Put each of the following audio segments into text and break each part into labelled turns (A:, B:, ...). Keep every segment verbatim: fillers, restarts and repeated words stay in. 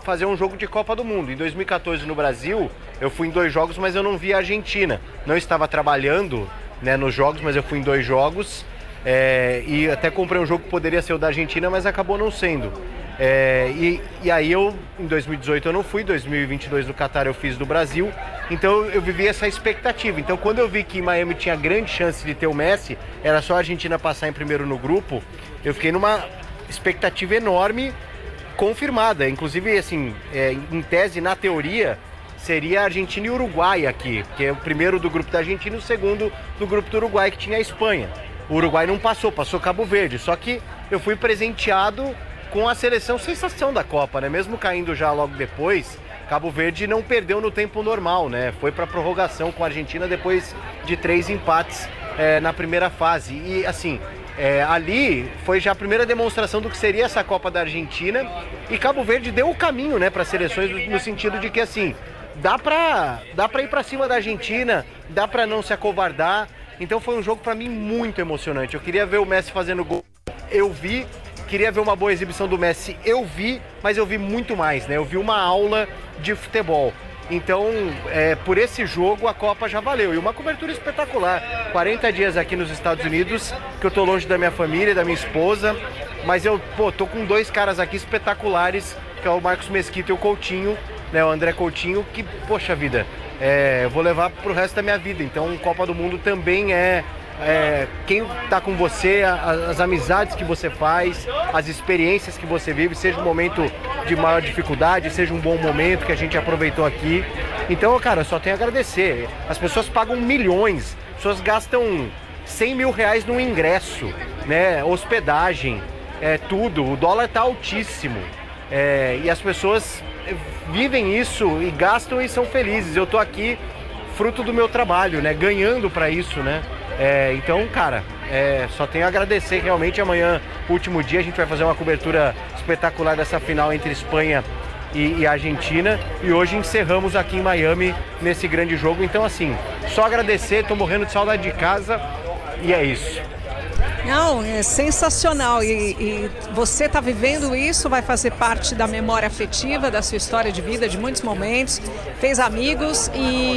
A: fazer um jogo de Copa do Mundo. Em dois mil e quatorze no Brasil, eu fui em dois jogos, mas eu não vi a Argentina. Não estava trabalhando, né, nos jogos, mas eu fui em dois jogos. É, e até comprei um jogo que poderia ser o da Argentina, mas acabou não sendo. É, e, e aí eu, em dois mil e dezoito eu não fui, dois mil e vinte e dois no Catar eu fiz do Brasil, então eu vivi essa expectativa. Então quando eu vi que Miami tinha grande chance de ter o Messi, era só a Argentina passar em primeiro no grupo, eu fiquei numa expectativa enorme, confirmada. Inclusive, assim, é, em tese, na teoria, seria Argentina e Uruguai aqui, que é o primeiro do grupo da Argentina e o segundo do grupo do Uruguai, que tinha a Espanha. O Uruguai não passou, passou Cabo Verde, só que eu fui presenteado com a seleção sensação da Copa, né? Mesmo caindo já logo depois, Cabo Verde não perdeu no tempo normal, né? Foi para prorrogação com a Argentina depois de três empates é, na primeira fase. E assim, é, ali foi já a primeira demonstração do que seria essa Copa da Argentina, e Cabo Verde deu o caminho, né, para as seleções, no sentido de que assim, dá para dá para ir para cima da Argentina, dá para não se acovardar. Então foi um jogo para mim muito emocionante. Eu queria ver o Messi fazendo gol, eu vi. Queria ver uma boa exibição do Messi, eu vi, mas eu vi muito mais, né? Eu vi uma aula de futebol. Então, é, por esse jogo, a Copa já valeu. E uma cobertura espetacular. quarenta dias aqui nos Estados Unidos, que eu tô longe da minha família, da minha esposa, mas eu, pô, tô com dois caras aqui espetaculares, que é o Marcos Mesquita e o Coutinho, né? O André Coutinho, que, poxa vida, é, eu vou levar pro resto da minha vida. Então, Copa do Mundo também é... É, quem está com você, as, as amizades que você faz, as experiências que você vive, seja um momento de maior dificuldade, seja um bom momento que a gente aproveitou aqui. Então, cara, só tenho a agradecer. As pessoas pagam milhões, as pessoas gastam cem mil reais no ingresso, né? Hospedagem, é, tudo. O dólar tá altíssimo. É, e as pessoas vivem isso e gastam e são felizes. Eu tô aqui fruto do meu trabalho, né? Ganhando para isso, né? É, então, cara, é, só tenho a agradecer. Realmente, amanhã, último dia, a gente vai fazer uma cobertura espetacular dessa final entre Espanha e, e Argentina. E hoje encerramos aqui em Miami nesse grande jogo. Então, assim, só agradecer, tô morrendo de saudade de casa e é isso.
B: Não, é sensacional. E, e você está vivendo isso, vai fazer parte da memória afetiva, da sua história de vida, de muitos momentos. Fez amigos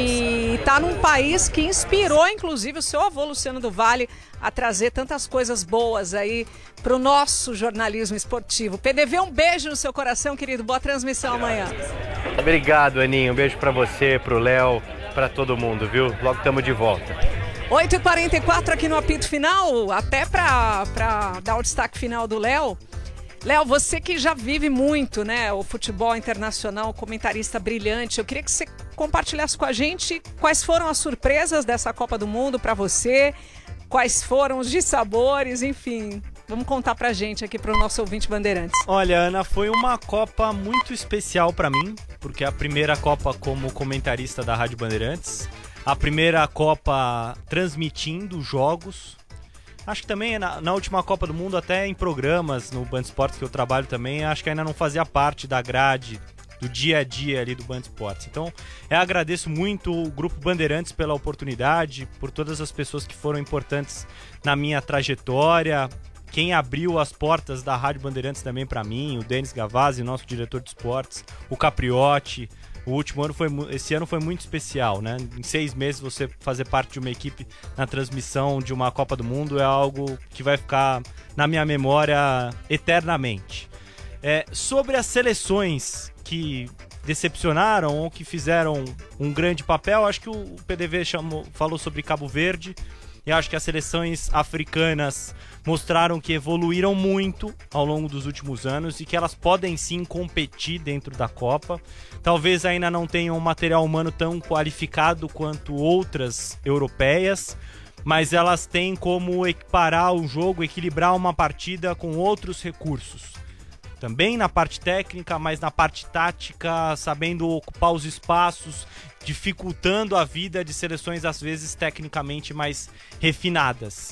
B: e está num país que inspirou, inclusive, o seu avô, Luciano do Vale, a trazer tantas coisas boas aí para o nosso jornalismo esportivo. P D V, um beijo no seu coração, querido. Boa transmissão amanhã.
A: Obrigado, Aninho. Um beijo para você, para o Léo, para todo mundo, viu? Logo estamos de volta.
B: oito e quarenta e quatro aqui no apito final, até para dar o destaque final do Léo. Léo, você que já vive muito, né, o futebol internacional, comentarista brilhante, eu queria que você compartilhasse com a gente quais foram as surpresas dessa Copa do Mundo para você, quais foram os dissabores, enfim. Vamos contar pra gente aqui, pro nosso ouvinte Bandeirantes.
C: Olha, Ana, foi uma Copa muito especial para mim, porque é a primeira Copa como comentarista da Rádio Bandeirantes. A primeira Copa transmitindo jogos. Acho que também na, na última Copa do Mundo, até em programas no Band Esportes que eu trabalho também, acho que ainda não fazia parte da grade, do dia a dia ali do Band Esportes. Então, eu agradeço muito o Grupo Bandeirantes pela oportunidade, por todas as pessoas que foram importantes na minha trajetória. Quem abriu as portas da Rádio Bandeirantes também para mim, o Denis Gavazzi, nosso diretor de esportes, o Capriotti. O último ano foi, esse ano foi muito especial, né? Em seis meses você fazer parte de uma equipe na transmissão de uma Copa do Mundo é algo que vai ficar na minha memória eternamente. É, sobre as seleções que decepcionaram ou que fizeram um grande papel, acho que o P D V chamou, falou sobre Cabo Verde. E acho que as seleções africanas mostraram que evoluíram muito ao longo dos últimos anos e que elas podem sim competir dentro da Copa. Talvez ainda não tenham um material humano tão qualificado quanto outras europeias, mas elas têm como equiparar o jogo, equilibrar uma partida com outros recursos. Também na parte técnica, mas na parte tática, sabendo ocupar os espaços, dificultando a vida de seleções às vezes tecnicamente mais refinadas.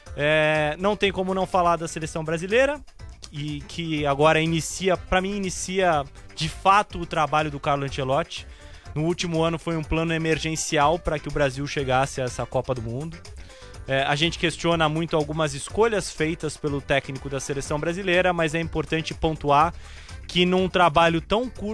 C: É, não tem como não falar da seleção brasileira, e que agora inicia, para mim inicia de fato o trabalho do Carlo Ancelotti. No último ano foi um plano emergencial para que o Brasil chegasse a essa Copa do Mundo. É, a gente questiona muito algumas escolhas feitas pelo técnico da seleção brasileira, mas é importante pontuar que num trabalho tão curto